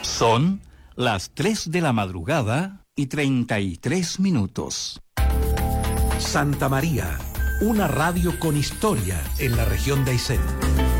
Son las 3 de la madrugada y 33 minutos. Santa María, una radio con historia en la región de Aysén.